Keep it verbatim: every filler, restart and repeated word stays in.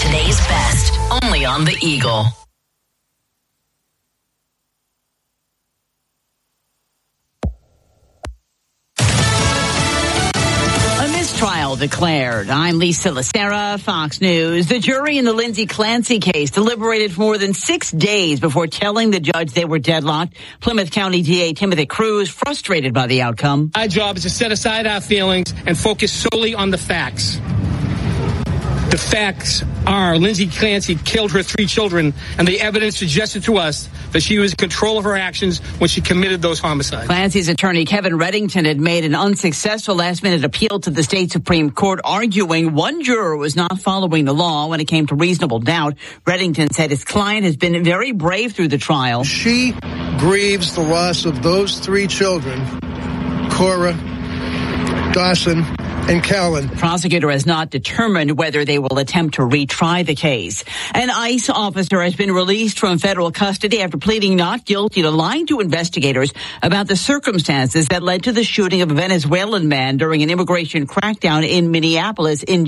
Today's best, only on the Eagle. Trial declared. I'm Lisa Lacera, Fox News. The jury in the Lindsay Clancy case deliberated for more than six days before telling the judge they were deadlocked. Plymouth County D A Timothy Cruz frustrated by the outcome. My job is to set aside our feelings and focus solely on the facts. The facts are Lindsay Clancy killed her three children, and the evidence suggested to us that she was in control of her actions when she committed those homicides. Clancy's attorney, Kevin Reddington, had made an unsuccessful last-minute appeal to the state Supreme Court, arguing one juror was not following the law when it came to reasonable doubt. Reddington said his client has been very brave through the trial. She grieves the loss of those three children, Cora, Dawson, and Callan. The prosecutor has not determined whether they will attempt to retry the case. An ICE officer has been released from federal custody after pleading not guilty to lying to investigators about the circumstances that led to the shooting of a Venezuelan man during an immigration crackdown in Minneapolis in